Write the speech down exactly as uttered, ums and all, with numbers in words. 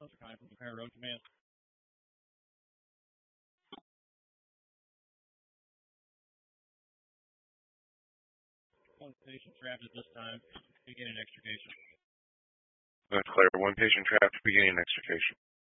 Officer Kai from Repair Road Command. One patient trapped at this time, beginning extrication. That's clear. One patient trapped, beginning extrication.